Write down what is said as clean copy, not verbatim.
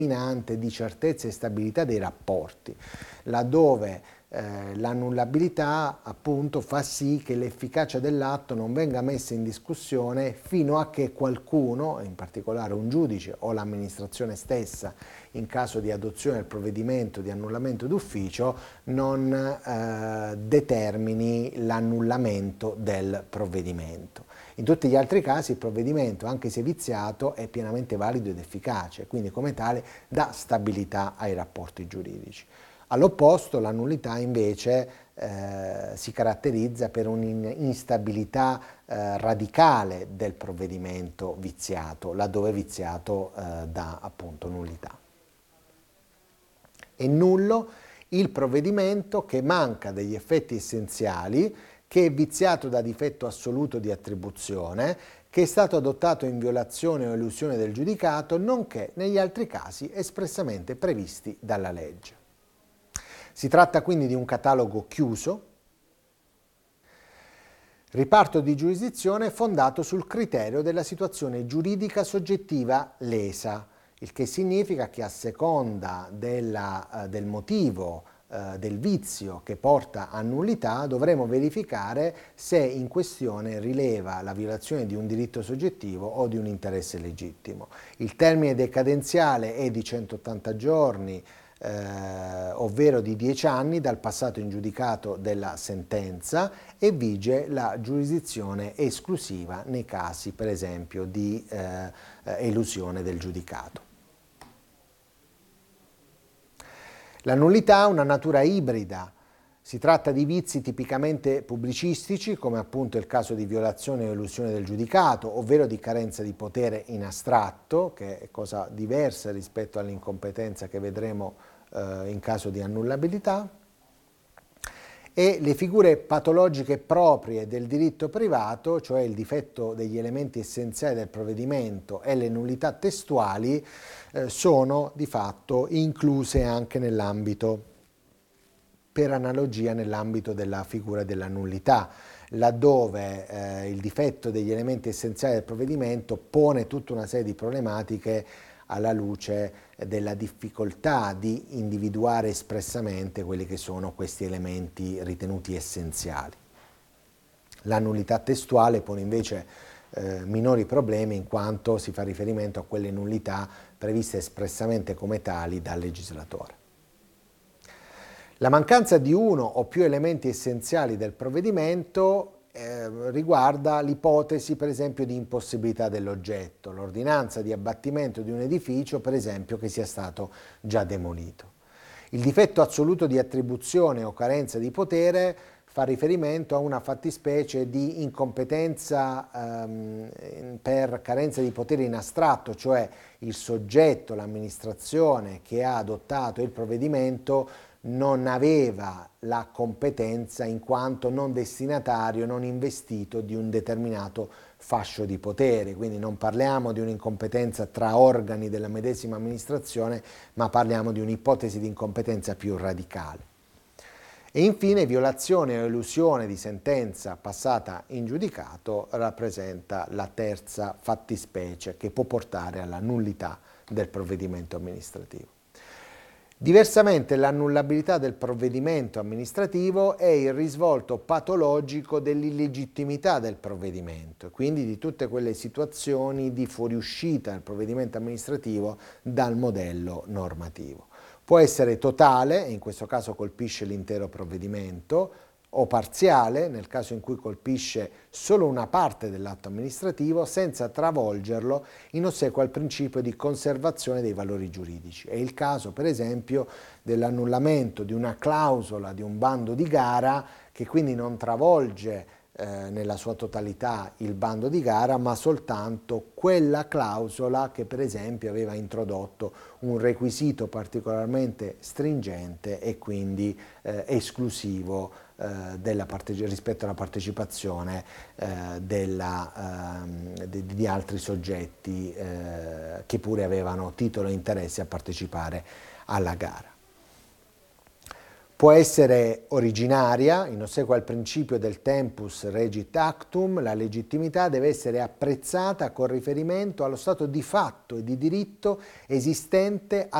di certezza e stabilità dei rapporti, laddove l'annullabilità appunto fa sì che l'efficacia dell'atto non venga messa in discussione fino a che qualcuno, in particolare un giudice o l'amministrazione stessa, in caso di adozione del provvedimento di annullamento d'ufficio, non determini l'annullamento del provvedimento. In tutti gli altri casi il provvedimento, anche se viziato, è pienamente valido ed efficace, quindi come tale dà stabilità ai rapporti giuridici. All'opposto, la nullità invece si caratterizza per un'instabilità radicale del provvedimento viziato, laddove viziato dà appunto nullità. È nullo il provvedimento che manca degli effetti essenziali, che è viziato da difetto assoluto di attribuzione, che è stato adottato in violazione o elusione del giudicato, nonché negli altri casi espressamente previsti dalla legge. Si tratta quindi di un catalogo chiuso, riparto di giurisdizione fondato sul criterio della situazione giuridica soggettiva lesa, il che significa che a seconda del motivo del vizio che porta a nullità dovremo verificare se in questione rileva la violazione di un diritto soggettivo o di un interesse legittimo. Il termine decadenziale è di 180 giorni, ovvero di 10 anni dal passato in giudicato della sentenza, e vige la giurisdizione esclusiva nei casi, per esempio, di elusione del giudicato. La nullità ha una natura ibrida. Si tratta di vizi tipicamente pubblicistici, come appunto il caso di violazione o elusione del giudicato, ovvero di carenza di potere in astratto, che è cosa diversa rispetto all'incompetenza che vedremo in caso di annullabilità, e le figure patologiche proprie del diritto privato, cioè il difetto degli elementi essenziali del provvedimento e le nullità testuali, sono di fatto incluse anche nell'ambito, per analogia, nell'ambito della figura della nullità, laddove il difetto degli elementi essenziali del provvedimento pone tutta una serie di problematiche alla luce della difficoltà di individuare espressamente quelli che sono questi elementi ritenuti essenziali. La nullità testuale pone invece minori problemi, in quanto si fa riferimento a quelle nullità previste espressamente come tali dal legislatore. La mancanza di uno o più elementi essenziali del provvedimento riguarda l'ipotesi, per esempio, di impossibilità dell'oggetto, l'ordinanza di abbattimento di un edificio, per esempio, che sia stato già demolito. Il difetto assoluto di attribuzione o carenza di potere fa riferimento a una fattispecie di incompetenza per carenza di potere in astratto, cioè il soggetto, l'amministrazione che ha adottato il provvedimento non aveva la competenza in quanto non destinatario, non investito di un determinato fascio di potere. Quindi non parliamo di un'incompetenza tra organi della medesima amministrazione, ma parliamo di un'ipotesi di incompetenza più radicale. E infine violazione o elusione di sentenza passata in giudicato rappresenta la terza fattispecie che può portare alla nullità del provvedimento amministrativo. Diversamente, l'annullabilità del provvedimento amministrativo è il risvolto patologico dell'illegittimità del provvedimento, quindi di tutte quelle situazioni di fuoriuscita del provvedimento amministrativo dal modello normativo. Può essere totale, e in questo caso colpisce l'intero provvedimento, o parziale, nel caso in cui colpisce solo una parte dell'atto amministrativo, senza travolgerlo in ossequio al principio di conservazione dei valori giuridici. È il caso, per esempio, dell'annullamento di una clausola di un bando di gara, che quindi non travolge nella sua totalità il bando di gara, ma soltanto quella clausola che per esempio aveva introdotto un requisito particolarmente stringente e quindi esclusivo rispetto alla partecipazione di altri soggetti che pure avevano titolo e interesse a partecipare alla gara. Può essere originaria, in ossequio al principio del tempus regit actum, la legittimità deve essere apprezzata con riferimento allo stato di fatto e di diritto esistente